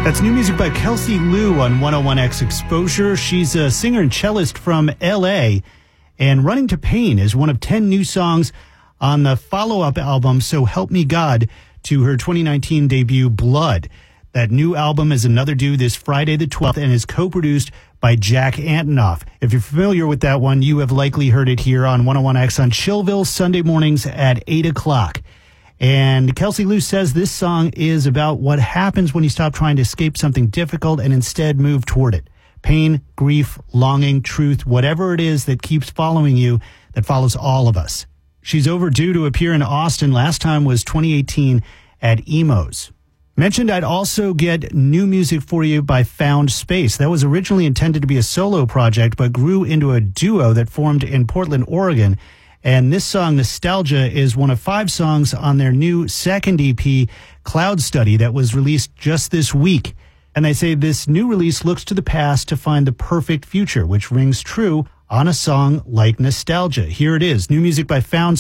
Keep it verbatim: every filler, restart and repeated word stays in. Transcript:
That's new music by Kelsey Lu on one oh one X Exposure. She's a singer and cellist from L A, and Running to Pain is one of ten new songs on the follow-up album, So Help Me God, to her twenty nineteen debut, Blood. That new album is another due this Friday the twelfth and is co-produced by Jack Antonoff. If you're familiar with that one, you have likely heard it here on one oh one X on Chillville Sunday mornings at eight o'clock. And Kelsey Lu says this song is about what happens when you stop trying to escape something difficult and instead move toward it. Pain, grief, longing, truth, whatever it is that keeps following you, that follows all of us. She's overdue to appear in Austin. Last time was twenty eighteen at Emos. Mentioned I'd also get new music for you by Found Space. That was originally intended to be a solo project, but grew into a duo that formed in Portland, Oregon. And this song, Nostalgia, is one of five songs on their new second E P, Cloud Study, that was released just this week. And they say this new release looks to the past to find the perfect future, which rings true on a song like Nostalgia. Here it is, new music by Found